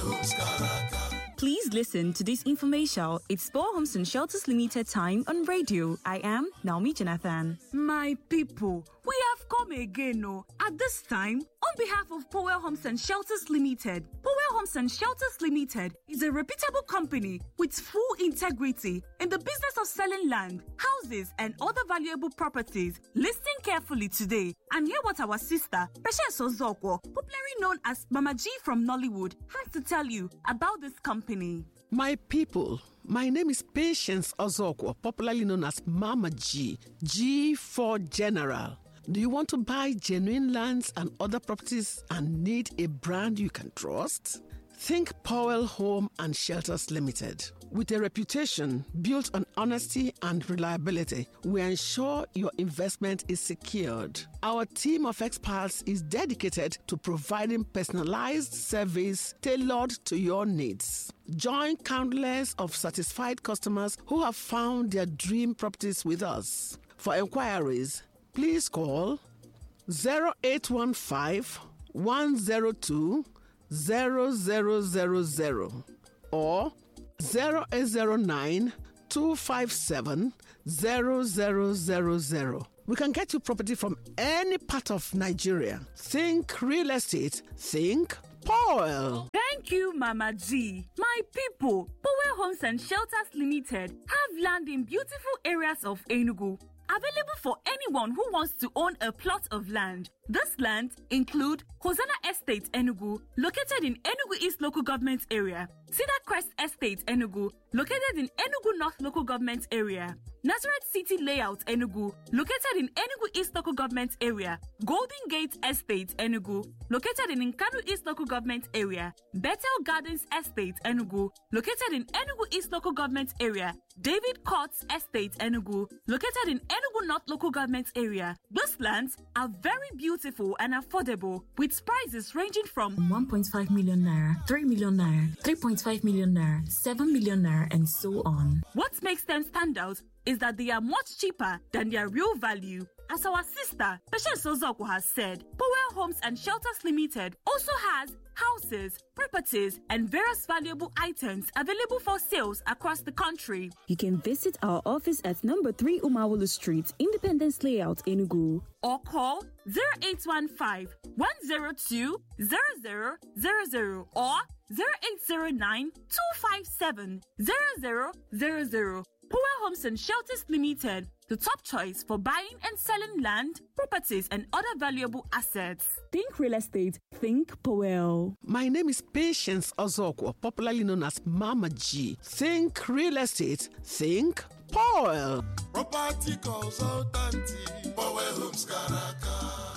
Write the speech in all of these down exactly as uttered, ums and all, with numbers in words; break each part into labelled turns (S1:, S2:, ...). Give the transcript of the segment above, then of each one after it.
S1: Please listen to this information. It's Power Homes and Shelters Limited time on radio. I am Naomi Jonathan.
S2: My people, we have come again. Oh. At this time, on behalf of Powell Homes and Shelters Limited, Powell Homes and Shelters Limited is a reputable company with full integrity in the business of selling land, houses, and other valuable properties. Listen carefully today and hear what our sister, Patience Ozokwo, popularly known as Mama G from Nollywood, has to tell you about this company.
S3: My people, my name is Patience Ozokwo, popularly known as Mama G, G for General. Do you want to buy genuine lands and other properties and need a brand you can trust? Think Powell Home and Shelters Limited. With a reputation built on honesty and reliability, we ensure your investment is secured. Our team of experts is dedicated to providing personalized service tailored to your needs. Join countless of satisfied customers who have found their dream properties with us. For inquiries, please call zero eight one five, one zero two, zero zero zero zero or zero eight zero nine, two five seven, zero zero zero zero. We can get you property from any part of Nigeria. Think real estate, think Powell.
S2: Thank you, Mama G. My people, Powell Homes and Shelters Limited have land in beautiful areas of Enugu, available for anyone who wants to own a plot of land. This land include Hosanna Estate Enugu, located in Enugu East Local Government Area, Cedar Crest Estate Enugu, located in Enugu North Local Government Area, Nazareth City Layout Enugu, located in Enugu East Local Government Area, Golden Gate Estate Enugu, located in Nkanu East Local Government Area, Bethel Gardens Estate Enugu, located in Enugu East Local Government Area, David Courts Estate Enugu, located in Enugu North Local Government Area. Those lands are very beautiful and affordable, with prices ranging from
S1: one point five million naira, three million naira, three point five million naira, seven million naira, and so on.
S2: What makes them stand out is that they are much cheaper than their real value. As our sister, Patience Ozokwo, has said, Powell Homes and Shelters Limited also has houses, properties, and various valuable items available for sales across the country.
S1: You can visit our office at number three Umawulu Street, Independence Layout, Enugu.
S2: Or call zero eight one five, one zero two, zero zero zero zero or zero eight zero nine, two five seven, zero zero zero zero. Powell Homes and Shelters Limited, the top choice for buying and selling land, properties, and other valuable assets.
S1: Think real estate, think Powell.
S3: My name is Patience Ozokwo, popularly known as Mama G. Think real estate, think Powell.
S4: Property consultant, Powell Homes Karaka.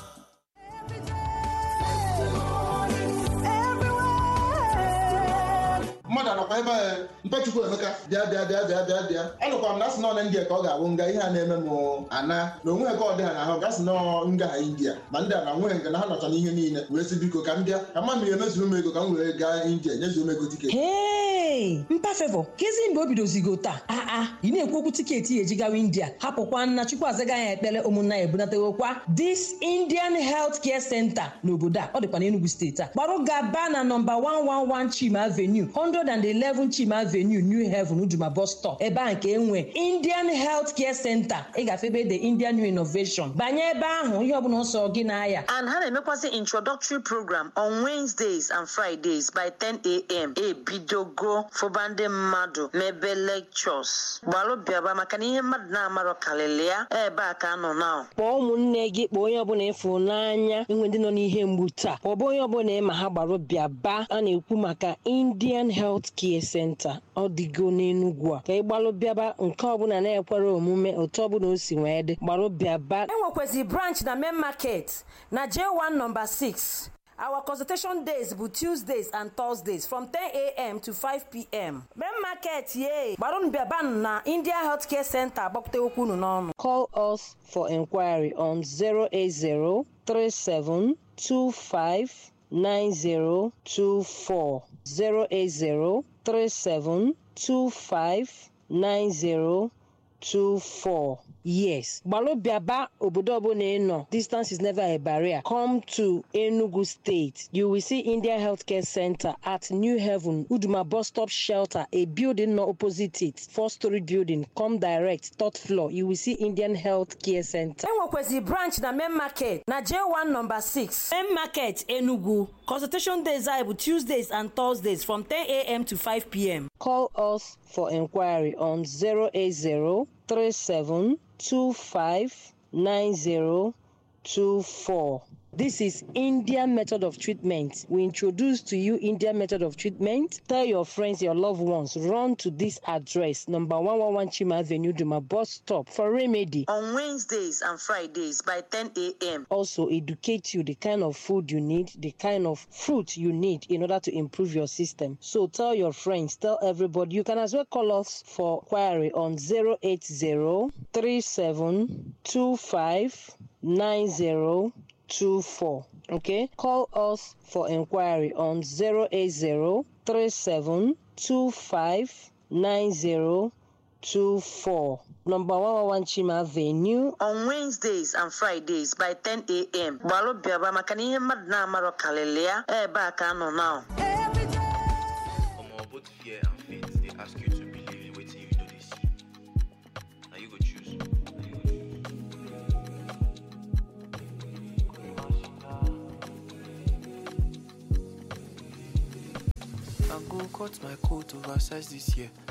S5: Mother no kwaiba mpachukwu emeka bịa bịa bịa bịa bịa bịa anụkwa m na asị nọ na India ka ọ ga-abụ nga ihe a na-eme m ana na onwe ka ọ dị ha na ahụ gasị nọ nga ha India ma ndị a na nwe nke na ha nọcha n'ihe niile wee sị biko ka m bịa ka mma mmiri emezuru m ego ka m wee gaa India nyezuo m ego tiketi.
S6: Hey, mpa Favour, kezi mgbe o bidozigo taa ah ah ị na-ekwu okwu tiketi eji gawa India hapụkwa nna Chukwu azaga ya ekpere ụmụnna ya ebunategokwa this Indian Health Care Center n'obodo a ọ dịkwa n'Enugu steeti a gbarụ gaba na nọmba one one one Chima Avenue one eleven Chima Avenue, New Haven, Uduma bus stop. Ebe a nke enwe Indian Health Care Center. Ị gafebe the Indian New Innovation. Banye ebe ahụ ihe ọbụla nsọ gị n'aya.
S7: And ha na-emekwasị introductory program on Wednesdays and Fridays by ten a.m. E bidogo fobande mmadụ mebe lectures. Gbalo bịaba maka na ihe mmadụ na-amarọ kalịlị ya ebe a ka nọ now.
S6: Kpọọ ụmụnne gị, kpọọ onye ọbụla efu n'anya inwe ndị nọ n'ihe mgbu taa. Kpọọ onye ọbụla ma ha gbaro bịaba. A na-ekwu maka Indian Health Care Center ọ dịgo n'Enugu a ka ịgbalụ bịaba nke ọbụla na-ekwere omume otu ọbụla o si wee dị gbalụ bịaba.
S8: Enwekwezi branch na main market na J one number six. Our consultation days bụ Tuesdays and Thursdays from ten a.m. to five p.m. Main market ye gbalụ bịaba na India Health Care Center gbapụta okwu unu n'ọnụ.
S6: Call us for inquiry on zero eight zero, three seven two five, nine zero two four zero eight zero, three seven two five, nine zero two four. Yes. Balobiaba Obodobo no. Distance is never a barrier. Come to Enugu State. You will see Indian Healthcare Center at New Heaven, Uduma Bus Stop Shelter, a building not opposite it. Four-story building. Come direct, third floor. You will see Indian Healthcare Center.
S8: Enwokwezi branch na main market na J one number six. Main market Enugu. Consultation days are Tuesdays and Thursdays from ten a.m. to five p.m.
S6: Call us for inquiry on zero eight zero three seven two five nine zero two four. This is Indian method of treatment. We introduce to you Indian method of treatment. Tell your friends, your loved ones, run to this address, number one one one Chima Avenue, Duma Bus Stop for remedy.
S7: On Wednesdays and Fridays by ten a.m.
S6: Also, educate you the kind of food you need, the kind of fruit you need in order to improve your system. So tell your friends, tell everybody. You can as well call us for query on zero eight zero three seven two five nine zero two four. Okay, call us for inquiry on zero eight zero three seven two five nine zero two four. Number one one one Chima Avenue.
S7: On Wednesdays and Fridays by ten a.m. Balo biaba makani madna maro kalelea e ba ka no now.
S9: Every day. From both fear and faith, they ask you to believe in what you know they see. Now you go choose. I go cut my coat oversized this year.